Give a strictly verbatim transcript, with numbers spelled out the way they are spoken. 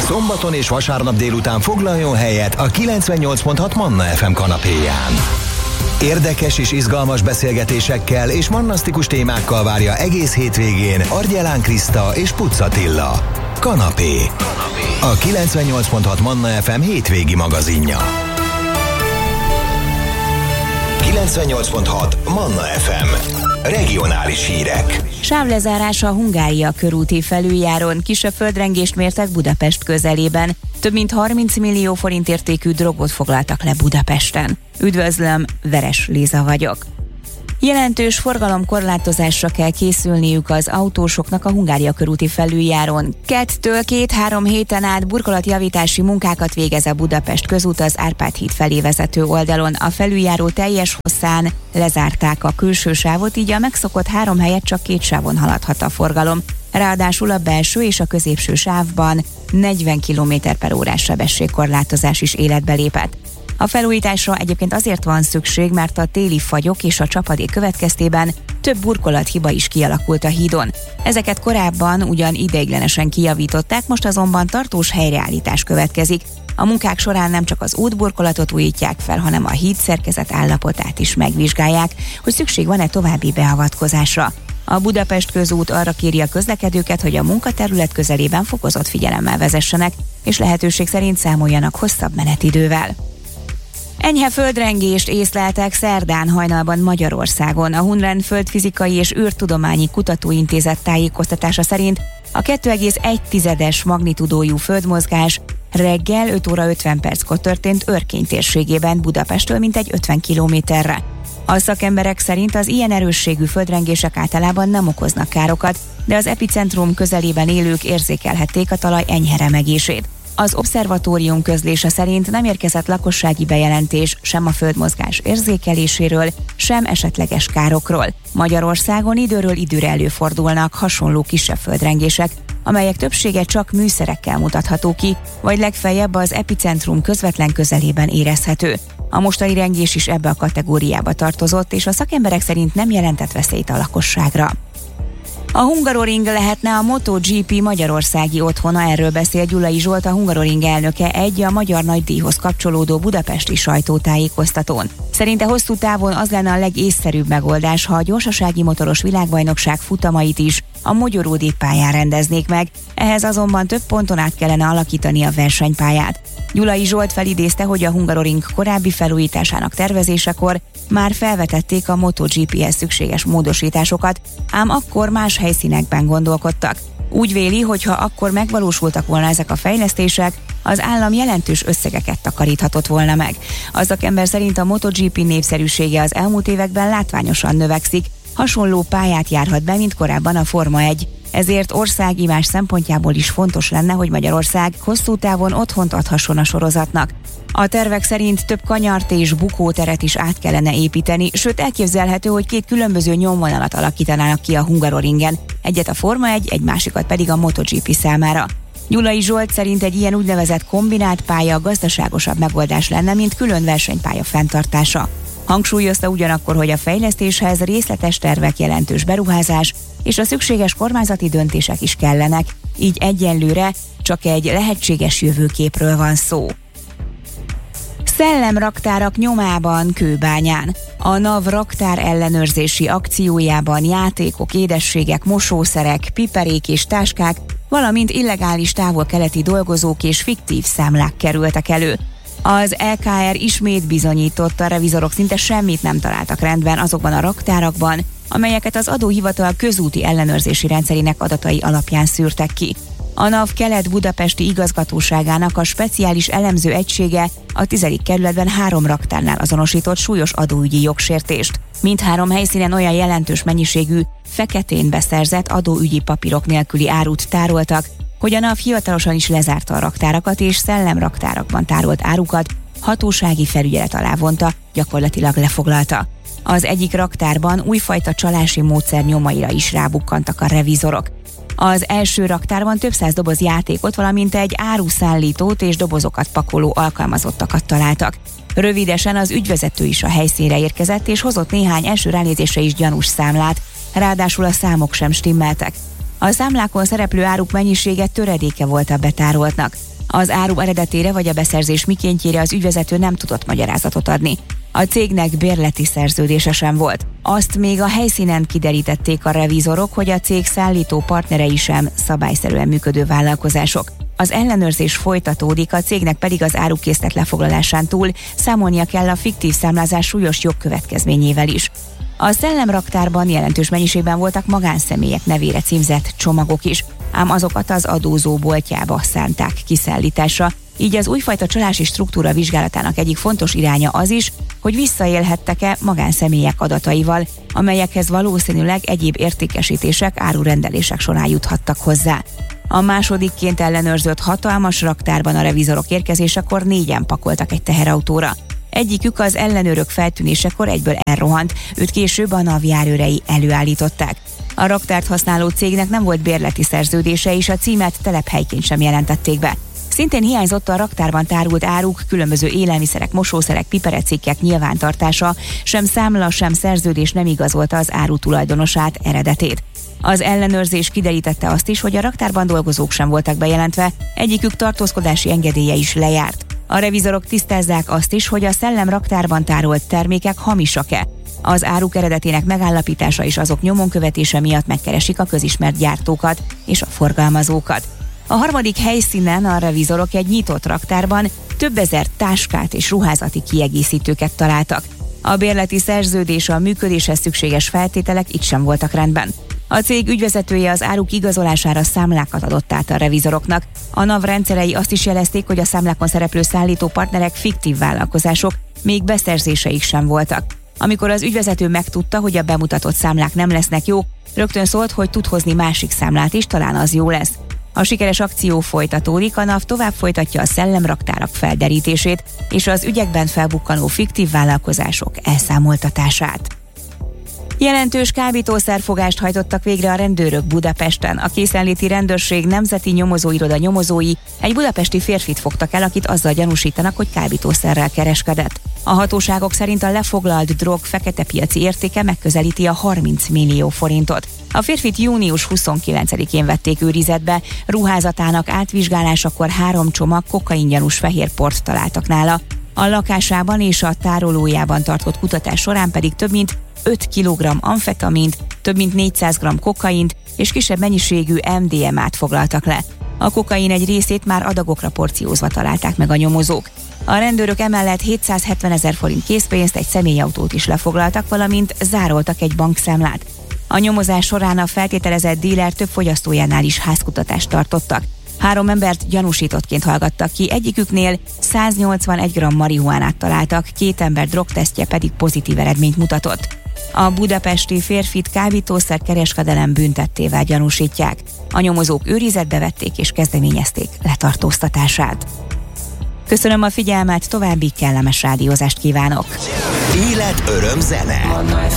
Szombaton és vasárnap délután foglaljon helyet a kilencvennyolc pont hat Manna ef em kanapéján. Érdekes és izgalmas beszélgetésekkel és mannasztikus témákkal várja egész hétvégén Argyelán Kriszta és Pucz Attila. Kanapé. A kilencvennyolc pont hat Manna ef em hétvégi magazinja. kilencvennyolc pont hat Manna ef em. Regionális hírek. Sávlezárása a Hungária körúti felüljáron, kisebb földrengést mértek Budapest közelében. Több mint harminc millió forint értékű drogot foglaltak le Budapesten. Üdvözlöm, Veres Léza vagyok. Jelentős forgalomkorlátozásra kell készülniük az autósoknak a Hungária körúti felüljáron. Kettől két-három héten át burkolatjavítási munkákat végez a Budapest közút az Árpád híd felé vezető oldalon. A felüljáró teljes hosszán lezárták a külső sávot, így a megszokott három helyett csak két sávon haladhat a forgalom. Ráadásul a belső és a középső sávban negyven kilométer per órás sebességkorlátozás is életbe lépett. A felújításra egyébként azért van szükség, mert a téli fagyok és a csapadék következtében több burkolathiba is kialakult a hídon. Ezeket korábban ugyan ideiglenesen kijavították, most azonban tartós helyreállítás következik. A munkák során nem csak az útburkolatot újítják fel, hanem a híd szerkezet állapotát is megvizsgálják, hogy szükség van-e további beavatkozásra. A Budapest közút arra kéri a közlekedőket, hogy a munkaterület közelében fokozott figyelemmel vezessenek, és lehetőség szerint számoljanak hosszabb menetidővel. Enyhe földrengést észleltek szerdán hajnalban Magyarországon. A Hunren Földfizikai és űrtudományi kutatóintézet tájékoztatása szerint a kettő egész egy tizedes magnitudójú földmozgás reggel öt óra ötven perckor történt Örkény térségében, Budapesttől mintegy ötven kilométerre. A szakemberek szerint az ilyen erősségű földrengések általában nem okoznak károkat, de az epicentrum közelében élők érzékelhették a talaj enyhe remegését. Az obszervatórium közlése szerint nem érkezett lakossági bejelentés sem a földmozgás érzékeléséről, sem esetleges károkról. Magyarországon időről időre előfordulnak hasonló kisebb földrengések, amelyek többsége csak műszerekkel mutatható ki, vagy legfeljebb az epicentrum közvetlen közelében érezhető. A mostani rengés is ebbe a kategóriába tartozott, és a szakemberek szerint nem jelentett veszélyt a lakosságra. A Hungaroring lehetne a MotoGP magyarországi otthona, erről beszél Gyulai Zsolt, a Hungaroring elnöke egy a magyar nagydíjhoz kapcsolódó budapesti sajtótájékoztatón. Szerinte hosszú távon az lenne a legészszerűbb megoldás, ha a gyorsasági motoros világbajnokság futamait is a Mogyoródi pályán rendeznék meg, ehhez azonban több ponton át kellene alakítani a versenypályát. Gyulai Zsolt felidézte, hogy a Hungaroring korábbi felújításának tervezésekor már felvetették a MotoGP-hez szükséges módosításokat, ám akkor más helyszínekben gondolkodtak. Úgy véli, hogy ha akkor megvalósultak volna ezek a fejlesztések, az állam jelentős összegeket takaríthatott volna meg. A szakember szerint a MotoGP népszerűsége az elmúlt években látványosan növekszik, hasonló pályát járhat be, mint korábban a Forma egy. Ezért országimázs szempontjából is fontos lenne, hogy Magyarország hosszú távon otthont adhasson a sorozatnak. A tervek szerint több kanyart és bukóteret is át kellene építeni, sőt elképzelhető, hogy két különböző nyomvonalat alakítanának ki a Hungaroringen, egyet a Forma egy, egy másikat pedig a MotoGP számára. Gyulai Zsolt szerint egy ilyen úgynevezett kombinált pálya gazdaságosabb megoldás lenne, mint külön versenypálya fenntartása. Hangsúlyozta ugyanakkor, hogy a fejlesztéshez részletes tervek, jelentős beruházás és a szükséges kormányzati döntések is kellenek, így egyenlőre csak egy lehetséges jövőképről van szó. Szellemraktárak nyomában Kőbányán. A NAV raktár ellenőrzési akciójában játékok, édességek, mosószerek, piperék és táskák, valamint illegális távol-keleti dolgozók és fiktív számlák kerültek elő. Az é ká er ismét bizonyította, a revizorok szinte semmit nem találtak rendben azokban a raktárakban, amelyeket az adóhivatal közúti ellenőrzési rendszerének adatai alapján szűrtek ki. A NAV kelet-budapesti igazgatóságának a speciális elemző egysége a tizedik kerületben három raktárnál azonosított súlyos adóügyi jogsértést. Mindhárom helyszínen olyan jelentős mennyiségű, feketén beszerzett adóügyi papírok nélküli árut tároltak, hogy a NAV hivatalosan is lezárta a raktárakat és szellemraktárakban tárolt árukat hatósági felügyelet alá vonta, gyakorlatilag lefoglalta. Az egyik raktárban újfajta csalási módszer nyomaira is rábukkantak a revizorok. Az első raktárban több száz doboz játékot, valamint egy áruszállítót és dobozokat pakoló alkalmazottakat találtak. Rövidesen az ügyvezető is a helyszínre érkezett, és hozott néhány első ránézésre is gyanús számlát, ráadásul a számok sem stimmeltek. A számlákon szereplő áruk mennyisége töredéke volt a betároltnak. Az áru eredetére vagy a beszerzés mikéntjére az ügyvezető nem tudott magyarázatot adni. A cégnek bérleti szerződése sem volt. Azt még a helyszínen kiderítették a revizorok, hogy a cég szállító partnerei sem szabályszerűen működő vállalkozások. Az ellenőrzés folytatódik, a cégnek pedig az árukészlet lefoglalásán túl számolnia kell a fiktív számlázás súlyos jogkövetkezményével is. A szellemraktárban jelentős mennyiségben voltak magánszemélyek nevére címzett csomagok is, ám azokat az adózó boltjába szánták kiszállításra. Így az újfajta csalási struktúra vizsgálatának egyik fontos iránya az is, hogy visszaélhettek-e magánszemélyek adataival, amelyekhez valószínűleg egyéb értékesítések, árurendelések során juthattak hozzá. A másodikként ellenőrzött hatalmas raktárban a revizorok érkezésekor négyen pakoltak egy teherautóra. Egyikük az ellenőrök feltűnésekor egyből elrohant, őt később a NAV járőrei előállították. A raktárt használó cégnek nem volt bérleti szerződése, és a címet telephelyként sem jelentették be. Szintén hiányzott a raktárban tárult áruk, különböző élelmiszerek, mosószerek, piperecikkek nyilvántartása, sem számla, sem szerződés nem igazolta az áru tulajdonosát, eredetét. Az ellenőrzés kiderítette azt is, hogy a raktárban dolgozók sem voltak bejelentve, egyikük tartózkodási engedélye is lejárt. A revizorok tisztázzák azt is, hogy a szellem raktárban tárolt termékek hamisak-e. Az áruk eredetének megállapítása és azok nyomon követése miatt megkeresik a közismert gyártókat és a forgalmazókat. A harmadik helyszínen a revizorok egy nyitott raktárban több ezer táskát és ruházati kiegészítőket találtak. A bérleti szerződés, a működéshez szükséges feltételek itt sem voltak rendben. A cég ügyvezetője az áruk igazolására számlákat adott át a revizoroknak. A NAV rendszerei azt is jelezték, hogy a számlákon szereplő szállító partnerek fiktív vállalkozások, még beszerzéseik sem voltak. Amikor az ügyvezető megtudta, hogy a bemutatott számlák nem lesznek jók, rögtön szólt, hogy tud hozni másik számlát is, talán az jó lesz. A sikeres akció folytatódik, a NAV tovább folytatja a szellemraktárak felderítését és az ügyekben felbukkanó fiktív vállalkozások elszámoltatását. Jelentős kábítószerfogást hajtottak végre a rendőrök Budapesten. A készenléti rendőrség nemzeti nyomozóiroda nyomozói egy budapesti férfit fogtak el, akit azzal gyanúsítanak, hogy kábítószerrel kereskedett. A hatóságok szerint a lefoglalt drog fekete piaci értéke megközelíti a harminc millió forintot. A férfit június huszonkilencedikén vették őrizetbe, ruházatának átvizsgálásakor három csomag kokaiнгyanús fehérport találtak nála. A lakásában és a tárolójában tartott kutatás során pedig több mint öt kilogramm amfetamint, több mint négyszáz gramm kokaint és kisebb mennyiségű em dé em á-t foglaltak le. A kokain egy részét már adagokra porciózva találták meg a nyomozók. A rendőrök emellett hétszázhetvenezer forint készpénzt, egy személyautót is lefoglaltak, valamint zároltak egy bankszámlát. A nyomozás során a feltételezett díler több fogyasztójánál is házkutatást tartottak. Három embert gyanúsítottként hallgattak ki, egyiküknél száznyolcvanegy gramm marihuánát találtak, két ember drogtesztje pedig pozitív eredményt mutatott. A budapesti férfit kábítószer kereskedelem büntettével gyanúsítják. A nyomozók őrizetbe vették és kezdeményezték letartóztatását. Köszönöm a figyelmet, további kellemes rádiózást kívánok! Élet, öröm, zene!